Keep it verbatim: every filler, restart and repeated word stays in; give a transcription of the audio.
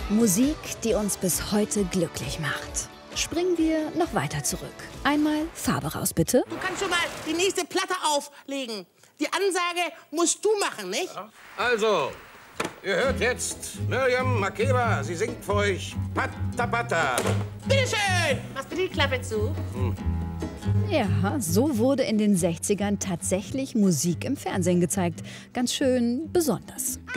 Musik, die uns bis heute glücklich macht. Springen wir noch weiter zurück. Einmal Farbe raus, bitte. Du kannst schon mal die nächste Platte auflegen. Die Ansage musst du machen, nicht? Also, ihr hört jetzt Miriam Makeba. Sie singt für euch Patta Patta. Bitteschön! Machst bitte die Klappe zu. Hm. Ja, so wurde in den sechzigern tatsächlich Musik im Fernsehen gezeigt. Ganz schön besonders.